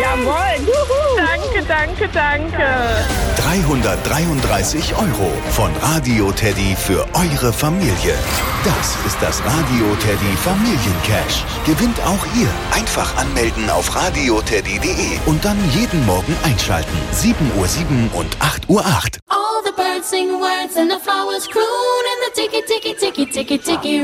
Jawohl. Juhu. Danke. 333 € von Radio Teddy für eure Familie. Das ist das Radio Teddy Familiencash. Gewinnt auch ihr. Einfach anmelden auf radioteddy.de und dann jeden Morgen einschalten. 7:07 und 8:08. All the birds sing words and the flowers croon and the ticky, ticky, ticky, ticky, ticky